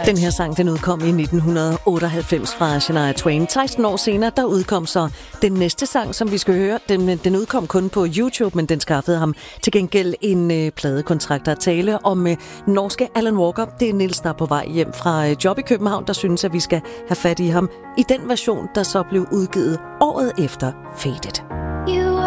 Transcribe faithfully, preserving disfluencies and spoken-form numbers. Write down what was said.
Den her sang, den udkom i nitten otteoghalvfems fra Shania Twain. seksten år senere, der udkom så den næste sang, som vi skal høre. Den, den udkom kun på YouTube, men den skaffede ham til gengæld en øh, pladekontrakt at tale om øh, norske Alan Walker. Det er Niels, der er på vej hjem fra øh, job i København, der synes, at vi skal have fat i ham i den version, der så blev udgivet året efter Faded.